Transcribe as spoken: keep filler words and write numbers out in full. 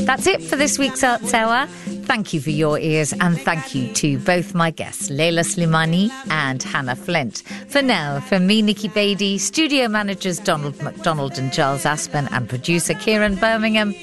That's it for this week's Arts Hour. Thank you for your ears, and thank you to both my guests, Leila Slimani and Hannah Flint. For now, from me, Nikki Beattie, studio managers Donald McDonald and Giles Aspen, and producer Kieran Birmingham,